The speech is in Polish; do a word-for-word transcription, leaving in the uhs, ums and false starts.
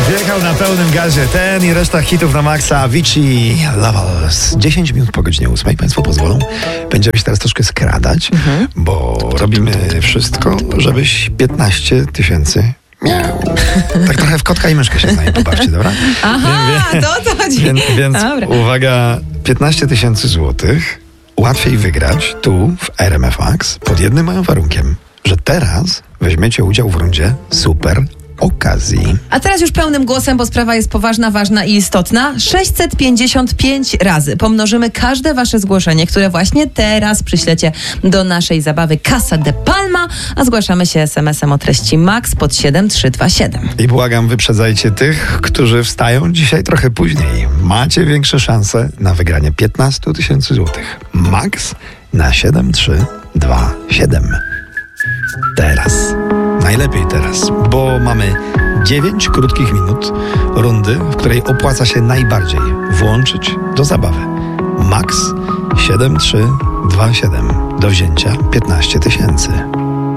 Wjechał na pełnym gazie ten i reszta hitów na maksa. Avicii, Lovers. dziesięć minut po godzinie ósmej. Państwo pozwolą. Będziemy się teraz troszkę skradać, mhm. bo robimy wszystko, żebyś piętnaście tysięcy miał. Tak trochę w kotka i myszkę się znaje. Pobawcie, dobra? Aha, Wie, to o to chodzi. Więc, więc Dobra. uwaga, piętnaście tysięcy złotych łatwiej wygrać tu w R M F Max pod jednym małym warunkiem, że teraz weźmiecie udział w rundzie super okazji. A teraz już pełnym głosem, bo sprawa jest poważna, ważna i istotna. sześćset pięćdziesiąt pięć razy pomnożymy każde wasze zgłoszenie, które właśnie teraz przyślecie do naszej zabawy Casa de Palma, a zgłaszamy się es em esem o treści MAX pod siedem trzy dwa siedem. I błagam, wyprzedzajcie tych, którzy wstają dzisiaj trochę później. Macie większe szanse na wygranie piętnaście tysięcy złotych. Max na siedem trzy dwa siedem. Teraz. Najlepiej teraz, bo mamy dziewięć krótkich minut rundy, w której opłaca się najbardziej włączyć do zabawy. Max siedem trzy dwa siedem do wzięcia piętnaście tysięcy.